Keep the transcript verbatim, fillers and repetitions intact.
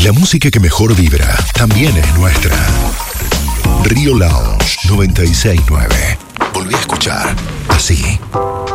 La música que mejor vibra también es nuestra. Río Lounge noventa y seis punto nueve. Volví a escuchar así.